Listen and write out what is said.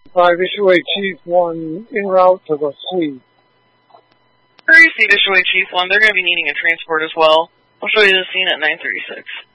5 Issue A Chief 1 en route to the fleet. Hurry, Issue A Chief 1. They're going to be needing a transport as well. I'll show you the scene at 936.